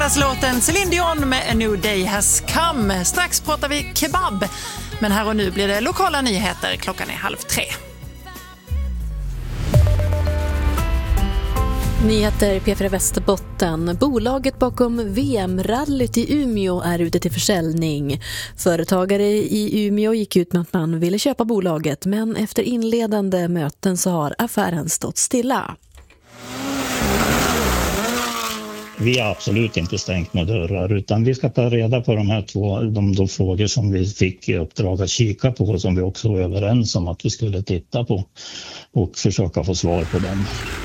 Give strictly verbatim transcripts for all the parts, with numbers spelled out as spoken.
fredagslåten Celine Dion med A New Day Has Come. Strax pratar vi kebab, men här och nu blir det lokala nyheter. Klockan är halv tre. Nyheter P fyra Västerbotten. Bolaget bakom V M-rallyt i Umeå är ute till försäljning. Företagare i Umeå gick ut med att man ville köpa bolaget, men efter inledande möten så har affären stått stilla. Vi har absolut inte stängt några dörrar, utan vi ska ta reda på de här två de, de frågor som vi fick i uppdrag att kika på och som vi också var överens om att vi skulle titta på och försöka få svar på dem.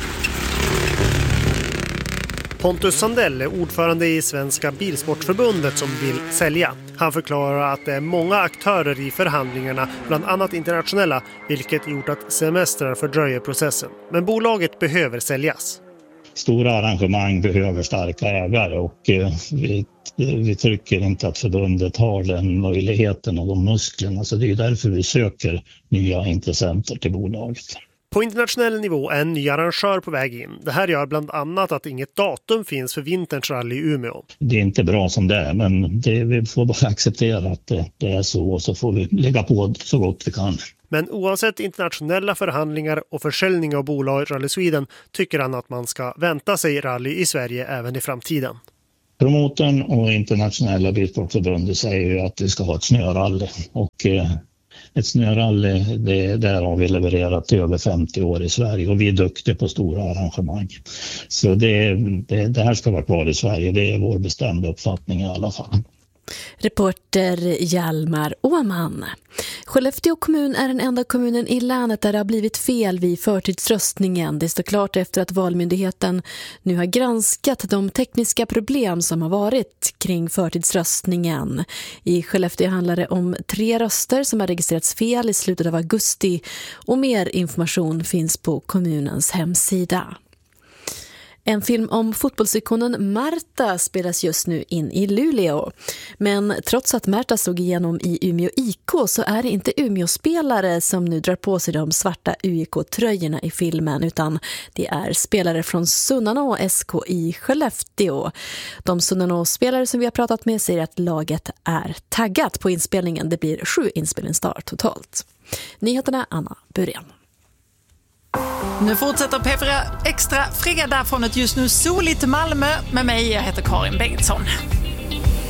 Pontus Sandell är ordförande i Svenska Bilsportförbundet som vill sälja. Han förklarar att det är många aktörer i förhandlingarna, bland annat internationella, vilket gjort att semestrar fördröjer processen. Men bolaget behöver säljas. Stora arrangemang behöver starka ägare och eh, vi, vi tycker inte att förbundet har den möjligheten och de musklerna. Så det är därför vi söker nya intressenter till bolaget. På internationell nivå är en ny arrangör på väg in. Det här gör bland annat att inget datum finns för vinterns rally i Umeå. Det är inte bra som det är, men det, vi får bara acceptera att det, det är så, och så får vi lägga på så gott vi kan. Men oavsett internationella förhandlingar och försäljning av bolag Rally Sweden tycker han att man ska vänta sig rally i Sverige även i framtiden. Promotorn och internationella bilsportförbundet säger ju att vi ska ha ett snörally, och eh, ett snörally, det, där har vi levererat i över femtio år i Sverige och vi är duktiga på stora arrangemang. Så det, det, det här ska vara kvar i Sverige, det är vår bestämda uppfattning i alla fall. Reporter Hjalmar Åman. Skellefteå kommun är den enda kommunen i länet där det har blivit fel vid förtidsröstningen. Det står klart efter att Valmyndigheten nu har granskat de tekniska problem som har varit kring förtidsröstningen. I Skellefteå handlar det om tre röster som har registrerats fel i slutet av augusti, och mer information finns på kommunens hemsida. En film om fotbollsikonen Marta spelas just nu in i Luleå. Men trots att Marta slog igenom i Umeå I K så är det inte Umeå-spelare som nu drar på sig de svarta U I K-tröjorna i filmen, utan det är spelare från Sunnanå S K i Skellefteå. De Sunnanå-spelare som vi har pratat med säger att laget är taggat på inspelningen. Det blir sju inspelningsdagar totalt. Nyheterna Anna Burén. Nu fortsätter P fyra Extra fredag från ett just nu soligt Malmö med mig. Jag heter Karin Bengtsson.